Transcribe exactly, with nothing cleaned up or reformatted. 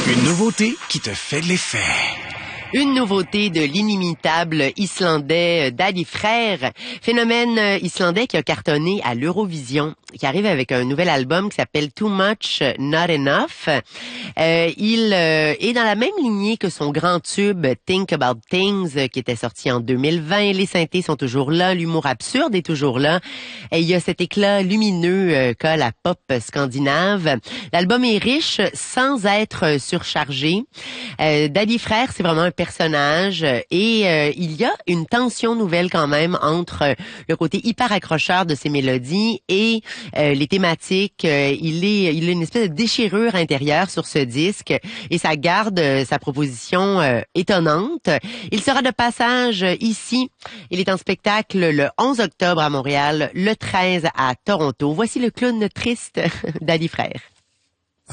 Une nouveauté qui te fait de l'effet. Une nouveauté de l'inimitable Islandais Daddy Frère, phénomène islandais qui a cartonné à l'Eurovision, qui arrive avec un nouvel album qui s'appelle Too Much Not Enough. Euh, il euh, est dans la même lignée que son grand tube Think About Things qui était sorti en deux mille vingt. Les synthés sont toujours là, l'humour absurde est toujours là. Et il y a cet éclat lumineux euh, qu'a la pop scandinave. L'album est riche sans être surchargé. Euh, Daddy Frère, c'est vraiment un personnage et euh, il y a une tension nouvelle quand même entre le côté hyper accrocheur de ses mélodies et euh, les thématiques. Euh, il est, il a une espèce de déchirure intérieure sur ce disque et ça garde euh, sa proposition euh, étonnante. Il sera de passage ici. Il est en spectacle le onze octobre à Montréal, le treize à Toronto. Voici le clown triste Daddy Frère.